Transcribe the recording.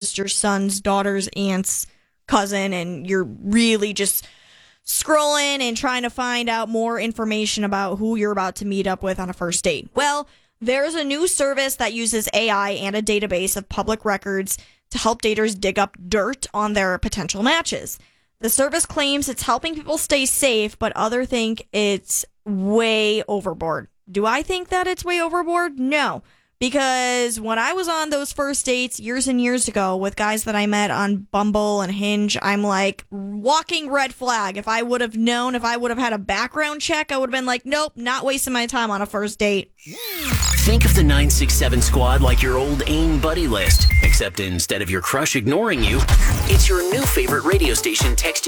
just your son's daughter's aunt's cousin, and you're really just scrolling and trying to find out more information about who you're about to meet up with on a first date. Well, there's a new service that uses AI and a database of public records to help daters dig up dirt on their potential matches. The service claims it's helping people stay safe, but others think it's way overboard. Do I think that it's way overboard? No. Because when I was on those first dates years and years ago with guys that I met on Bumble and Hinge, I'm like, walking red flag. If I would have known, if I would have had a background check, I would have been like, nope, not wasting my time on a first date. Think of the 967 squad like your old AIM buddy list, except instead of your crush ignoring you, it's your new favorite radio station texting